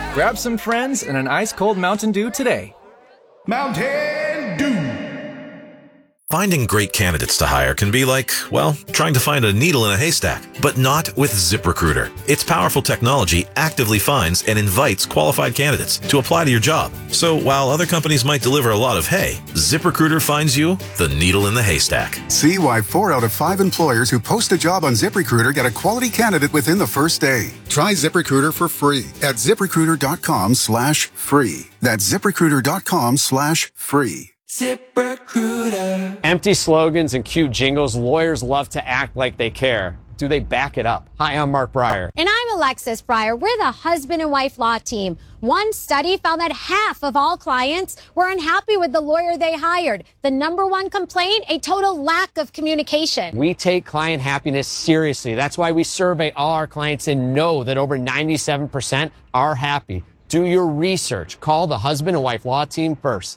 Grab some friends and an ice-cold Mountain Dew today. Mountain Dew. Finding great candidates to hire can be like, well, trying to find a needle in a haystack, but not with ZipRecruiter. Its powerful technology actively finds and invites qualified candidates to apply to your job. So while other companies might deliver a lot of hay, ZipRecruiter finds you the needle in the haystack. See why 4 out of 5 employers who post a job on ZipRecruiter get a quality candidate within the first day. Try ZipRecruiter for free at ZipRecruiter.com/free. That's ZipRecruiter.com/free. ZipRecruiter. Empty slogans and cute jingles. Lawyers love to act like they care. Do they back it up? Hi, I'm Mark Breyer. And I'm Alexis Breyer. We're the husband and wife law team. One study found that half of all clients were unhappy with the lawyer they hired. The number one complaint, a total lack of communication. We take client happiness seriously. That's why we survey all our clients and know that over 97% are happy. Do your research. Call the husband and wife law team first.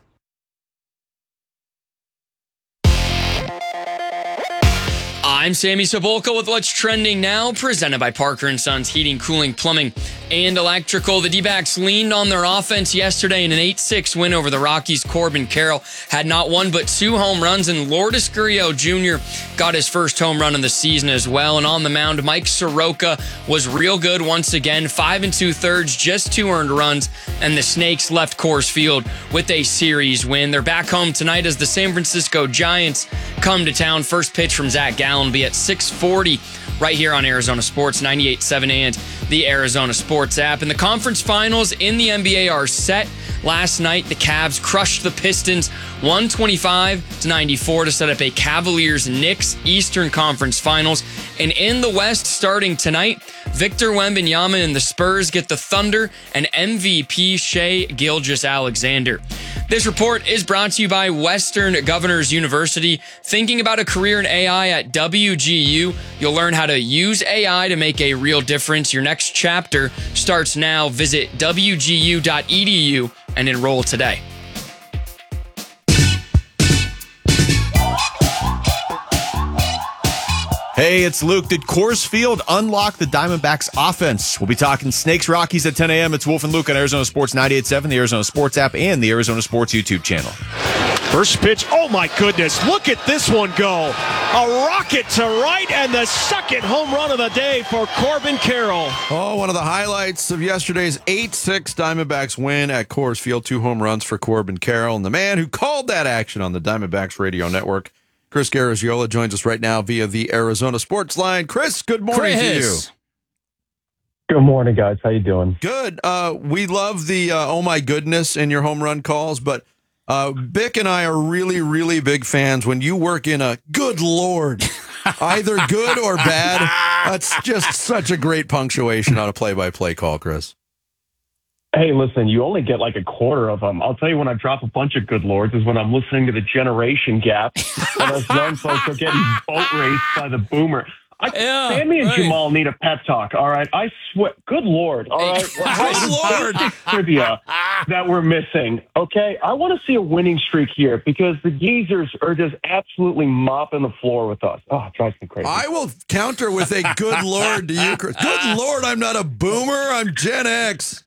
I'm Sammy Sabolka with What's Trending Now, presented by Parker & Sons Heating, Cooling, Plumbing, and Electrical. The D-backs leaned on their offense yesterday in an 8-6 win over the Rockies. Corbin Carroll had not one but 2 home runs, and Lourdes Gurriel Jr. got his first home run of the season as well. And on the mound, Mike Soroka was real good once again, 5 2/3, just 2 earned runs, and the Snakes left Coors Field with a series win. They're back home tonight as the San Francisco Giants come to town. First pitch from Zach Gallen will be at 6:40 right here on Arizona Sports 98.7 and the Arizona Sports app. And the conference finals in the NBA are set. Last night, the Cavs crushed the Pistons 125-94 to set up a Cavaliers-Knicks Eastern Conference Finals. And in the West, starting tonight, Victor Wembanyama and the Spurs get the Thunder and MVP Shai Gilgeous-Alexander. This report is brought to you by Western Governors University. Thinking about a career in AI at WGU, you'll learn how to use AI to make a real difference. Your next chapter starts now. Visit wgu.edu and enroll today. Hey, it's Luke. Did Coors Field unlock the Diamondbacks offense? We'll be talking Snakes Rockies at 10 a.m. It's Wolf and Luke on Arizona Sports 98.7, the Arizona Sports app, and the Arizona Sports YouTube channel. First pitch. Oh, my goodness. Look at this one go. A rocket to right, and the second home run of the day for Corbin Carroll. Oh, one of the highlights of yesterday's 8-6 Diamondbacks win at Coors Field. 2 home runs for Corbin Carroll, and the man who called that action on the Diamondbacks radio network, Chris Garagiola, joins us right now via the Arizona Sports Line. Chris, good morning to you. Good morning, guys. How you doing? Good. We love the oh my goodness in your home run calls, but Bick and I are really, really big fans when you work in a good Lord, either good or bad. That's just such a great punctuation on a play-by-play call, Chris. Hey, listen, you only get like a quarter of them. I'll tell you when I drop a bunch of good lords is when I'm listening to the Generation Gap and those young folks are getting boat raced by the boomer. Sammy and Jamal need a pep talk, all right? I swear. Good Lord, all right? Good Lord. Trivia that we're missing, okay? I want to see a winning streak here because the geezers are just absolutely mopping the floor with us. Oh, it drives me crazy. I will counter with a good Lord to you, Chris. Good Lord, I'm not a boomer. I'm Gen X.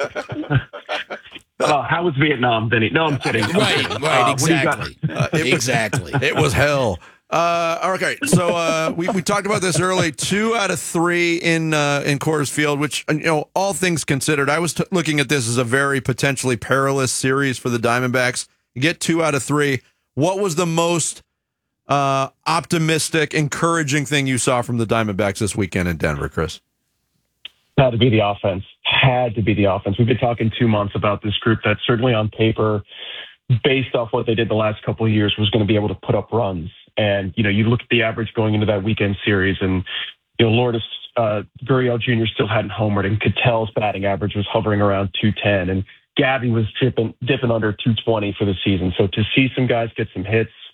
How was Vietnam, Vinny? No, I'm kidding. Right, exactly. Exactly. It was hell. Okay, so we talked about this early. 2 out of 3 in Coors Field, which, you know, all things considered, I was looking at this as a very potentially perilous series for the Diamondbacks. You get 2 out of 3. What was the most optimistic, encouraging thing you saw from the Diamondbacks this weekend in Denver, Chris? Had to be the offense. Had to be the offense. We've been talking 2 months about this group that certainly on paper, based off what they did the last couple of years, was going to be able to put up runs. And, you know, you look at the average going into that weekend series and, you know, Lourdes Gurriel Jr. still hadn't homered and Ketel's batting average was hovering around 210 and Gabby was dipping under 220 for the season. So to see some guys get some hits,